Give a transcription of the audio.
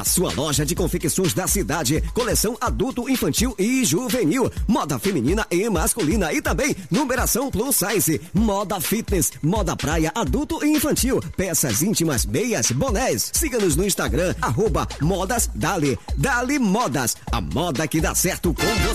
a sua loja de confecções da cidade. Coleção adulto, infantil e juvenil. Moda feminina e masculina e também numeração plus size. Moda fitness, moda praia, adulto e infantil. Peças íntimas, meias, bonés. Siga-nos no Instagram, @modasdali. Dali Modas, a moda que dá certo com você.